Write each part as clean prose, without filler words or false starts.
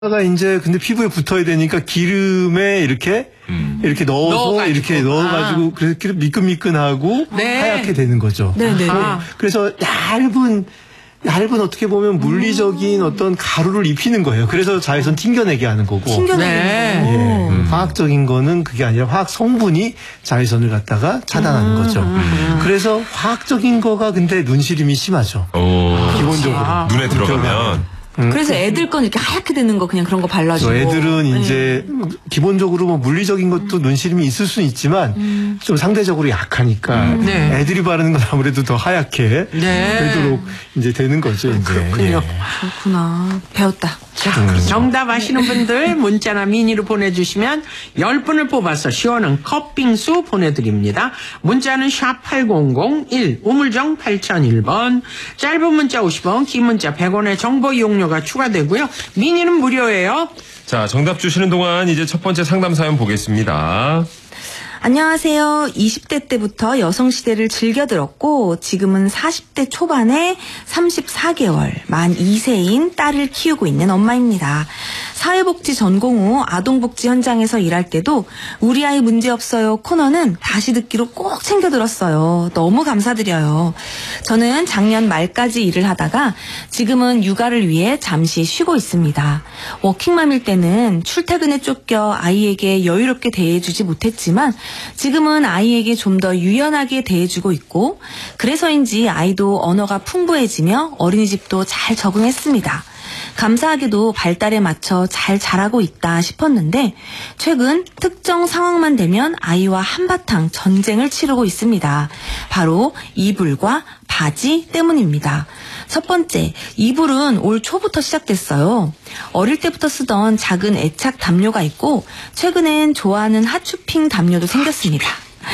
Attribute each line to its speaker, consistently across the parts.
Speaker 1: 가 이제 근데 피부에 붙어야 되니까 기름에 이렇게 넣어서 이렇게 넣어가지고 그래서 기름 미끈미끈하고 하얗게 되는 거죠.
Speaker 2: 네네.
Speaker 1: 그래서 얇은 어떻게 보면 물리적인 어떤 가루를 입히는 거예요. 그래서 자외선 튕겨내게 하는 거고.
Speaker 2: 튕겨내는 거.
Speaker 1: 화학적인 거는 그게 아니라 화학 성분이 자외선을 갖다가 차단하는 거죠. 그래서 화학적인 거가 근데 눈시림이 심하죠. 기본적으로.
Speaker 3: 눈에 들어가면.
Speaker 2: 그래서 애들 건 이렇게 하얗게 되는 거 그냥 그런 거 발라주고.
Speaker 1: 애들은 이제 기본적으로 뭐 물리적인 것도 눈시림이 있을 수는 있지만 좀 상대적으로 약하니까 애들이 바르는 건 아무래도 더 하얗게 되도록 이제 되는 거죠. 이제.
Speaker 4: 그렇군요.
Speaker 2: 그렇구나. 배웠다.
Speaker 4: 자, 정답 아시는 분들 문자나 미니로 보내주시면 10분을 뽑아서 시원한 컵빙수 보내드립니다. 문자는 샵8001 우물정 8001번, 짧은 문자 50원, 긴 문자 100원의 정보 이용료가 추가되고요. 미니는 무료예요.
Speaker 3: 자, 정답 주시는 동안 이제 첫 번째 상담 사연 보겠습니다.
Speaker 2: 안녕하세요. 20대 때부터 여성시대를 즐겨 들었고 지금은 40대 초반에 34개월 만 2세인 딸을 키우고 있는 엄마입니다. 사회복지 전공 후 아동복지 현장에서 일할 때도 우리 아이 문제없어요 코너는 다시 듣기로 꼭 챙겨 들었어요. 너무 감사드려요. 저는 작년 말까지 일을 하다가 지금은 육아를 위해 잠시 쉬고 있습니다. 워킹맘일 때는 출퇴근에 쫓겨 아이에게 여유롭게 대해주지 못했지만 지금은 아이에게 좀 더 유연하게 대해주고 있고 그래서인지 아이도 언어가 풍부해지며 어린이집도 잘 적응했습니다. 감사하게도 발달에 맞춰 잘 자라고 있다 싶었는데 최근 특정 상황만 되면 아이와 한바탕 전쟁을 치르고 있습니다. 바로 이불과 바지 때문입니다. 첫 번째, 이불은 올 초부터 시작됐어요. 어릴 때부터 쓰던 작은 애착 담요가 있고 최근엔 좋아하는 하츄핑 담요도 생겼습니다.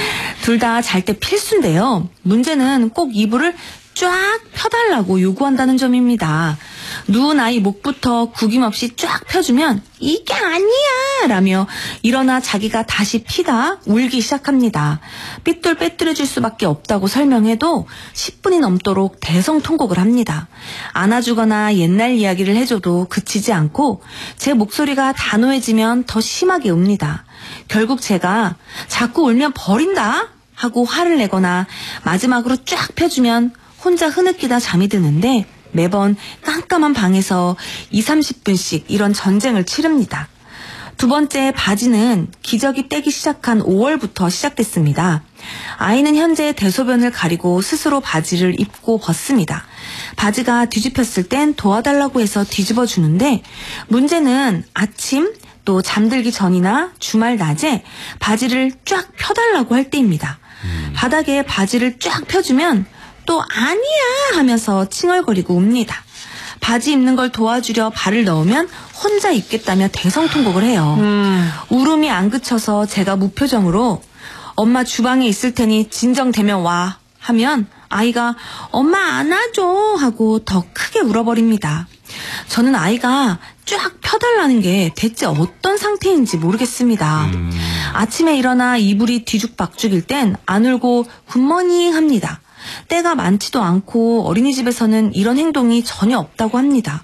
Speaker 2: 둘 다 잘 때 필수인데요. 문제는 꼭 이불을 쫙 펴달라고 요구한다는 점입니다. 누운 아이 목부터 구김없이 쫙 펴주면 이게 아니야 라며 일어나 자기가 다시 피다 울기 시작합니다. 삐뚤빼뚤해질 수밖에 없다고 설명해도 10분이 넘도록 대성통곡을 합니다. 안아주거나 옛날 이야기를 해줘도 그치지 않고 제 목소리가 단호해지면 더 심하게 웁니다. 결국 제가 자꾸 울면 버린다 하고 화를 내거나 마지막으로 쫙 펴주면 혼자 흐느끼다 잠이 드는데 매번 깜깜한 방에서 20-30분씩 이런 전쟁을 치릅니다. 두 번째, 바지는 기저귀 떼기 시작한 5월부터 시작됐습니다. 아이는 현재 대소변을 가리고 스스로 바지를 입고 벗습니다. 바지가 뒤집혔을 땐 도와달라고 해서 뒤집어 주는데 문제는 아침 또 잠들기 전이나 주말 낮에 바지를 쫙 펴달라고 할 때입니다. 바닥에 바지를 쫙 펴주면 또 아니야 하면서 칭얼거리고 웁니다. 바지 입는 걸 도와주려 발을 넣으면 혼자 입겠다며 대성통곡을 해요. 울음이 안 그쳐서 제가 무표정으로 엄마 주방에 있을 테니 진정되면 와 하면 아이가 엄마 안아줘 하고 더 크게 울어버립니다. 저는 아이가 쫙 펴달라는 게 대체 어떤 상태인지 모르겠습니다. 아침에 일어나 이불이 뒤죽박죽일 땐 안 울고 굿모닝 합니다. 때가 많지도 않고 어린이집에서는 이런 행동이 전혀 없다고 합니다.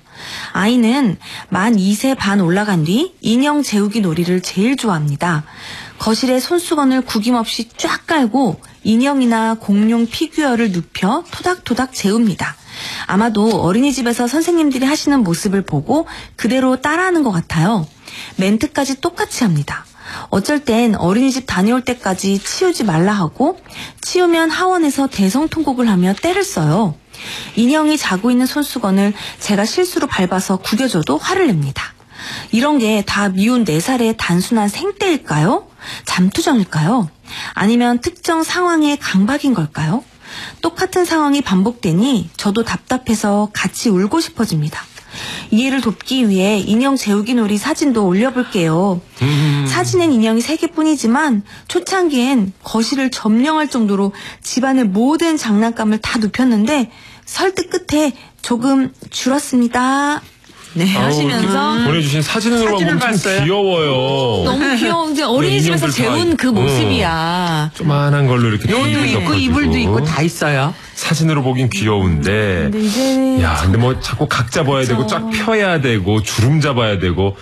Speaker 2: 아이는 만 2세 반 올라간 뒤 인형 재우기 놀이를 제일 좋아합니다. 거실에 손수건을 구김없이 쫙 깔고 인형이나 공룡 피규어를 눕혀 토닥토닥 재웁니다. 아마도 어린이집에서 선생님들이 하시는 모습을 보고 그대로 따라하는 것 같아요. 멘트까지 똑같이 합니다. 어쩔 땐 어린이집 다녀올 때까지 치우지 말라 하고 치우면 하원에서 대성통곡을 하며 떼를 써요. 인형이 자고 있는 손수건을 제가 실수로 밟아서 구겨줘도 화를 냅니다. 이런 게 다 미운 4살의 단순한 생떼일까요? 잠투정일까요? 아니면 특정 상황의 강박인 걸까요? 똑같은 상황이 반복되니 저도 답답해서 같이 울고 싶어집니다. 이해를 돕기 위해 인형 재우기 놀이 사진도 올려볼게요. 사진엔 인형이 3개뿐이지만 초창기엔 거실을 점령할 정도로 집안의 모든 장난감을 다 눕혔는데 설득 끝에 조금 줄었습니다. 네,
Speaker 3: 아우,
Speaker 2: 하시면서
Speaker 3: 이렇게 보내주신 사진으로
Speaker 4: 사진을
Speaker 3: 보면 참
Speaker 4: 봤어요?
Speaker 3: 귀여워요.
Speaker 2: 너무 귀여운 이제 어린이집에서
Speaker 3: 인형들 다
Speaker 2: 재운 그
Speaker 3: 있고.
Speaker 2: 모습이야.
Speaker 3: 조만한 걸로 이렇게
Speaker 4: 요도
Speaker 3: 뒤집어
Speaker 4: 있고
Speaker 3: 덮어주고.
Speaker 4: 이불도 있고 다 있어요.
Speaker 3: 사진으로 보긴 귀여운데.
Speaker 2: 근데 이제
Speaker 3: 야, 근데 뭐 자꾸 각 잡아야 되고 쫙 펴야 되고 주름 잡아야 되고